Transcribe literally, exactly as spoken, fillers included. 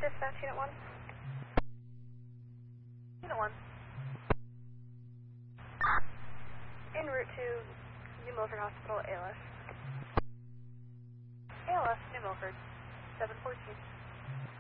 Dispatch, Unit one. Unit one. En route to New Milford Hospital, A L S. A L S, New Milford, seven fourteen.